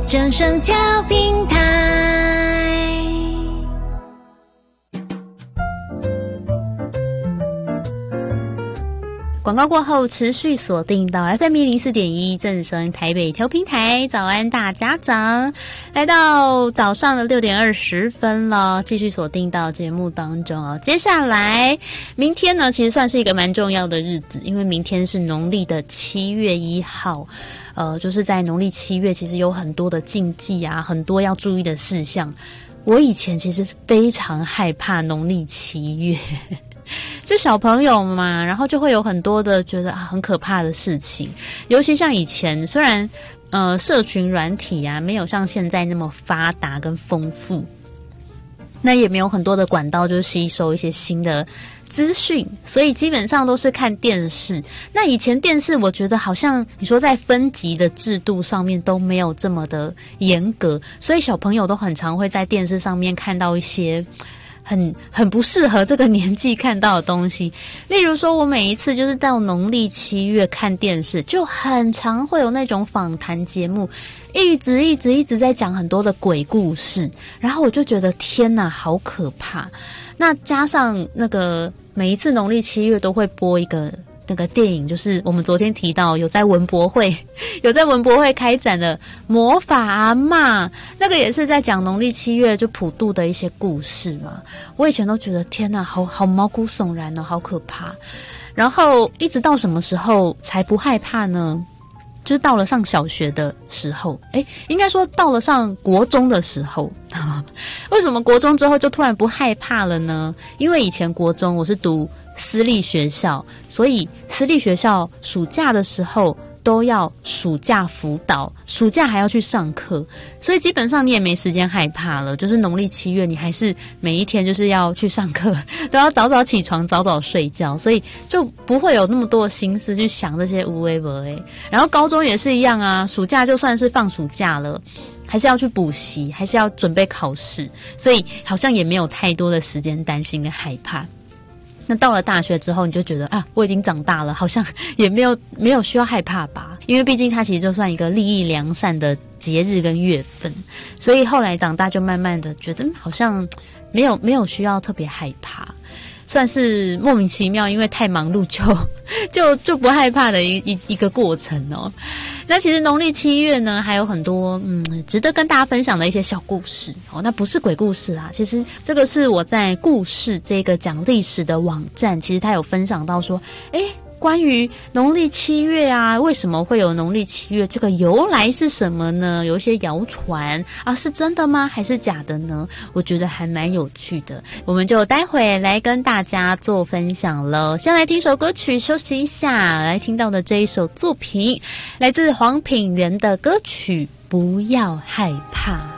正声调频台。广告过后，持续锁定到 FM 104.1正声台北调频台。早安大家长，来到早上的6点20分了，继续锁定到节目当中哦。接下来明天呢，其实算是一个蛮重要的日子，因为明天是农历的7月1号。就是在农历7月，其实有很多的禁忌啊，很多要注意的事项。我以前其实非常害怕农历7月。就小朋友嘛，然后就会有很多的觉得很可怕的事情，尤其像以前虽然社群软体啊没有像现在那么发达跟丰富，那也没有很多的管道就是吸收一些新的资讯，所以基本上都是看电视。那以前电视我觉得好像你说在分级的制度上面都没有这么的严格，所以小朋友都很常会在电视上面看到一些很不适合这个年纪看到的东西。例如说我每一次就是到农历7月看电视，就很常会有那种访谈节目一直在讲很多的鬼故事，然后我就觉得天哪，好可怕。那加上那个每一次农历7月都会播一个那个电影，就是我们昨天提到有在文博会开展的魔法阿嬷，那个也是在讲农历7月就普渡的一些故事嘛。我以前都觉得天哪，好毛骨悚然哦，好可怕。然后一直到什么时候才不害怕呢？就是到了上小学的时候，应该说到了上国中的时候。为什么国中之后就突然不害怕了呢？因为以前国中我是读私立学校，所以私立学校暑假的时候都要暑假辅导，暑假还要去上课，所以基本上你也没时间害怕了。就是农历7月你还是每一天就是要去上课，都要早早起床早早睡觉，所以就不会有那么多的心思去想这些无为不为。然后高中也是一样啊，暑假就算是放暑假了，还是要去补习，还是要准备考试，所以好像也没有太多的时间担心跟害怕。那到了大学之后，你就觉得我已经长大了，好像也没有需要害怕吧，因为毕竟它其实就算一个利益良善的节日跟月份，所以后来长大就慢慢的觉得好像没有需要特别害怕，算是莫名其妙，因为太忙碌就不害怕的一个过程哦。那其实农历7月呢，还有很多值得跟大家分享的一些小故事哦。那不是鬼故事啊，其实这个是我在故事这个讲历史的网站，其实它有分享到说，关于农历7月啊，为什么会有农历7月？这个由来是什么呢？有一些谣传啊，是真的吗？还是假的呢？我觉得还蛮有趣的，我们就待会来跟大家做分享了。先来听首歌曲休息一下，来听到的这一首作品来自黄品源的歌曲《不要害怕》。